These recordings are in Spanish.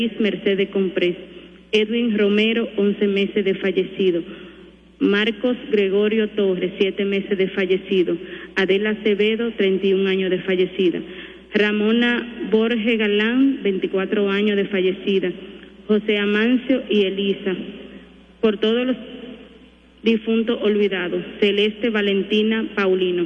Mercedes Comprés, Edwin Romero, 11 meses de fallecido, Marcos Gregorio Torres, 7 meses de fallecido, Adela Acevedo, 31 años de fallecida, Ramona Borges Galán, 24 años de fallecida, José Amancio y Elisa, por todos los difuntos olvidados, Celeste Valentina Paulino.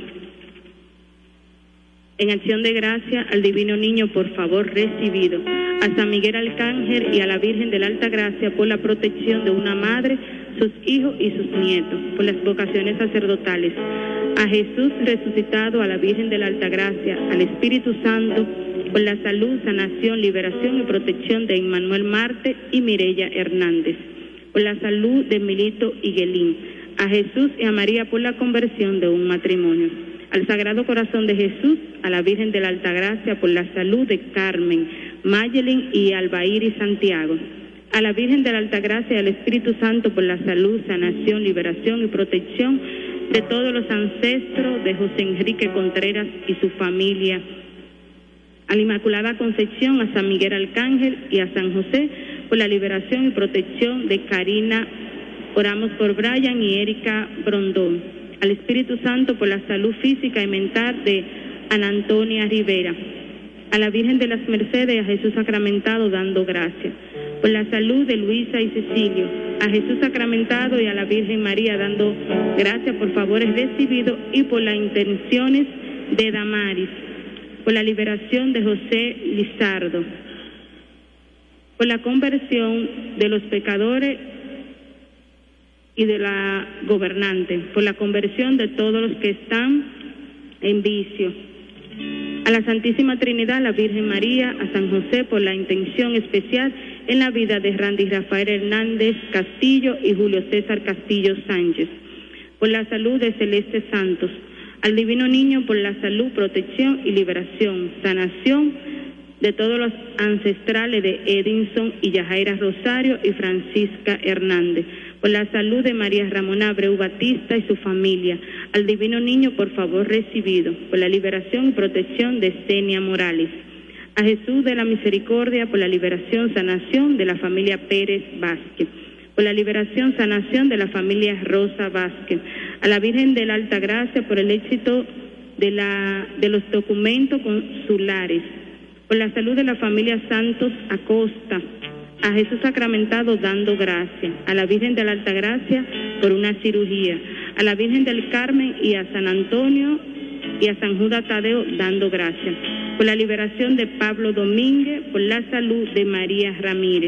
En acción de gracia al Divino Niño, por favor, recibido, a San Miguel Arcángel y a la Virgen de la Alta Gracia por la protección de una madre, sus hijos y sus nietos, por las vocaciones sacerdotales, a Jesús resucitado, a la Virgen de la Alta Gracia, al Espíritu Santo, por la salud, sanación, liberación y protección de Emmanuel Marte y Mireya Hernández, por la salud de Milito Higuelín, a Jesús y a María por la conversión de un matrimonio, al Sagrado Corazón de Jesús, a la Virgen de la Alta Gracia por la salud de Carmen, Mayelin y Albair y Santiago, a la Virgen de la Alta Gracia y al Espíritu Santo por la salud, sanación, liberación y protección de todos los ancestros de José Enrique Contreras y su familia, a la Inmaculada Concepción, a San Miguel Arcángel y a San José por la liberación y protección de Karina. Oramos por Brian y Erika Brondón, al Espíritu Santo por la salud física y mental de Ana Antonia Rivera, a la Virgen de las Mercedes y a Jesús sacramentado dando gracias, por la salud de Luisa y Cecilio, a Jesús sacramentado y a la Virgen María dando gracias por favores recibidos y por las intenciones de Damaris, por la liberación de José Lizardo, por la conversión de los pecadores y de la gobernante, por la conversión de todos los que están en vicio, a la Santísima Trinidad, a la Virgen María, a San José por la intención especial en la vida de Randy Rafael Hernández Castillo y Julio César Castillo Sánchez, por la salud de Celeste Santos, al Divino Niño por la salud, protección y liberación, sanación de todos los ancestrales de Edinson y Yajaira Rosario y Francisca Hernández, por la salud de María Ramona Abreu Batista y su familia, al Divino Niño por favor recibido, por la liberación y protección de Senia Morales, a Jesús de la Misericordia por la liberación, sanación de la familia Pérez Vázquez, por la liberación, sanación de la familia Rosa Vázquez, a la Virgen de la Alta Gracia por el éxito de los documentos consulares, por la salud de la familia Santos Acosta, a Jesús sacramentado dando gracia, a la Virgen de la Alta Gracia por una cirugía, a la Virgen del Carmen y a San Antonio y a San Judas Tadeo dando gracia, por la liberación de Pablo Domínguez, por la salud de María Ramírez,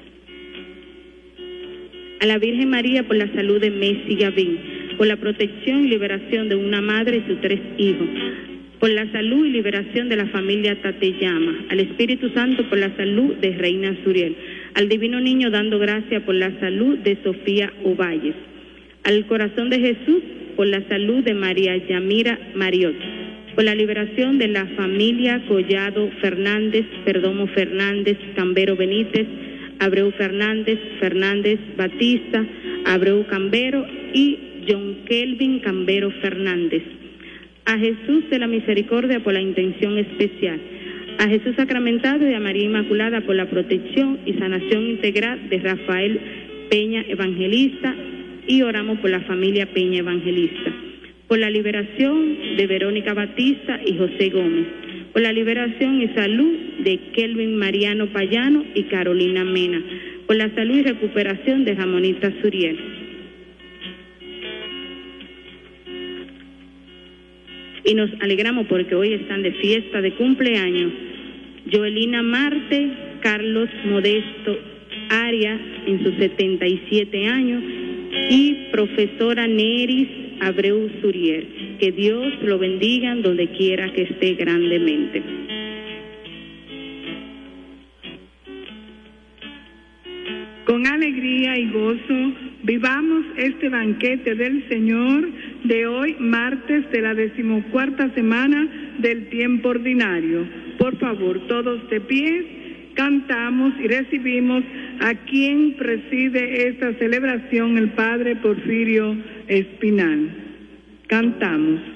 a la Virgen María por la salud de Messi Gavín, por la protección y liberación de una madre y sus 3 hijos, por la salud y liberación de la familia Tateyama, al Espíritu Santo por la salud de Reina Suriel, al Divino Niño dando gracia por la salud de Sofía Ovalles, al Corazón de Jesús por la salud de María Yamira Mariot, por la liberación de la familia Collado Fernández, Perdomo Fernández, Cambero Benítez, Abreu Fernández, Fernández Batista, Abreu Cambero y John Kelvin Cambero Fernández, a Jesús de la Misericordia por la intención especial, a Jesús sacramentado y a María Inmaculada por la protección y sanación integral de Rafael Peña Evangelista, y oramos por la familia Peña Evangelista, por la liberación de Verónica Batista y José Gómez, por la liberación y salud de Kelvin Mariano Payano y Carolina Mena, por la salud y recuperación de Ramonita Suriel. Y nos alegramos porque hoy están de fiesta de cumpleaños Joelina Marte, Carlos Modesto Arias en sus 77 años y profesora Neris Abreu Suriel. Que Dios lo bendiga donde quiera que esté grandemente. Con alegría y gozo vivamos este banquete del Señor de hoy, martes de la 14ª semana del tiempo ordinario. Por favor, todos de pie, cantamos y recibimos a quien preside esta celebración, el Padre Porfirio Espinal. Cantamos.